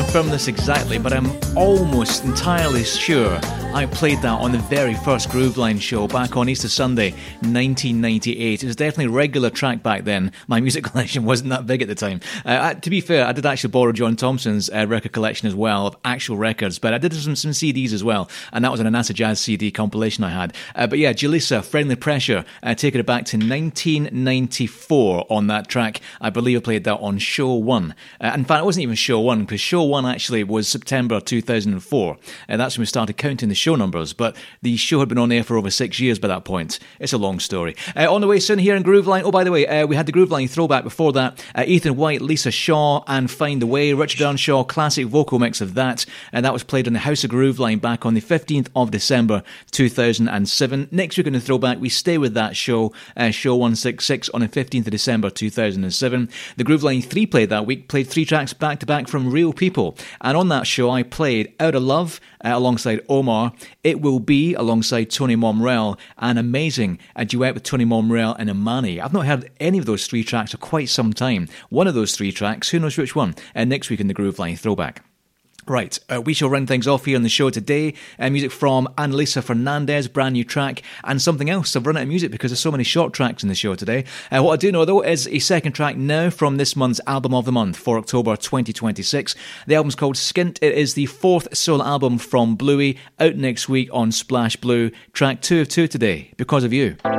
confirm this exactly, but I'm almost entirely sure I played that on the very first Grooveline show back on Easter Sunday 1998. It was definitely a regular track back then. My music collection wasn't that big at the time. To be fair, I did actually borrow John Thompson's record collection as well of actual records, but I did some CDs as well, and that was on a NASA Jazz CD compilation I had. But yeah, Julissa, Friendly Pressure, taking it back to 1994 on that track. I believe I played that on Show 1. In fact, it wasn't even Show 1, because Show 1 actually was September 2004. That's when we started counting the show numbers, but the show had been on air for over 6 years by that point. It's a long story. On the way soon here in Grooveline, oh, by the way, we had the Grooveline throwback before that. Ethan White, Lisa Shaw, and Find the Way. Richard Earnshaw, classic vocal mix of that. And that was played on the House of Grooveline back on the 15th of December 2007. Next week on the throwback, we stay with that show, Show 166 on the 15th of December 2007. The Grooveline 3 played that week, played 3 tracks back to back from Real People. And on that show, I played Out of Love alongside Omar, It Will Be alongside Tony Momrelle, and Amazing, a duet with Tony Momrelle and Imani. I've not heard any of those 3 tracks for quite some time. One of those 3 tracks, who knows which one, next week in the Grooveline throwback. Right, we shall run things off here on the show today. Music from Annalisa Fernandez, brand new track, and something else. I've run out of music because there's so many short tracks in the show today. What I do know, though, is a second track now from this month's Album of the Month for October 2026. The album's called Skint. It is the 4th solo album from Bluey, out next week on Splash Blue. Track 2 of 2 today, Because of You.